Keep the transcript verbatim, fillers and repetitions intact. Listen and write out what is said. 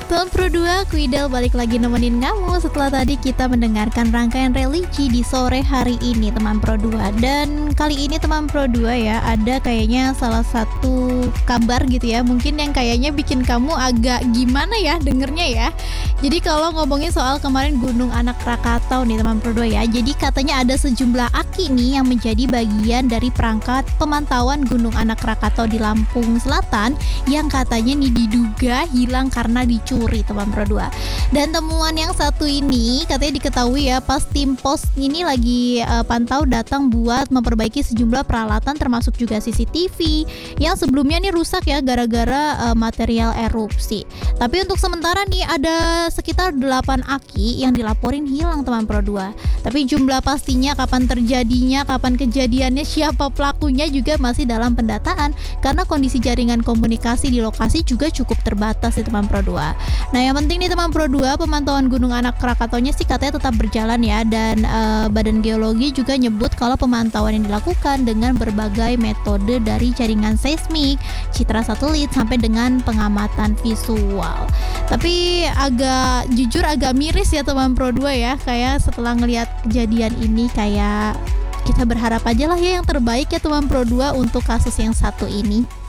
Tuan Pro dua, Kuidel balik lagi nemenin kamu setelah tadi kita mendengarkan rangkaian religi di sore hari ini teman Pro dua. Dan kali ini teman Pro dua ya, ada kayaknya salah satu kabar gitu ya, mungkin yang kayaknya bikin kamu agak gimana ya dengernya ya. Jadi kalau ngomongin soal kemarin Gunung Anak Krakatau nih teman Pro dua ya, jadi katanya ada sejumlah aki nih yang menjadi bagian dari perangkat pemantauan Gunung Anak Krakatau di Lampung Selatan yang katanya nih diduga hilang karena dicuri teman Pro dua. Dan temuan yang satu ini katanya diketahui ya pas tim pos ini lagi uh, pantau datang buat memperbaiki sejumlah peralatan termasuk juga C C T V yang sebelumnya nih rusak ya gara-gara uh, material erupsi. Tapi untuk sementara nih ada sekitar delapan aki yang dilaporin hilang teman Pro dua. Tapi jumlah pastinya kapan terjadinya, kapan kejadiannya, siapa pelakunya juga masih dalam pendataan karena kondisi jaringan komunikasi di lokasi juga cukup terbatas di teman Pro dua. Nah yang penting nih teman Pro dua, pemantauan Gunung Anak Krakataunya sih katanya tetap berjalan ya. Dan uh, Badan Geologi juga nyebut kalau pemantauan yang dilakukan dengan berbagai metode dari jaringan seismik, citra satelit sampai dengan pengamatan visual. Tapi agak jujur agak miris ya teman Pro dua ya, kayak setelah ngelihat kejadian ini kayak kita berharap aja lah ya yang terbaik ya teman Pro dua untuk kasus yang satu ini.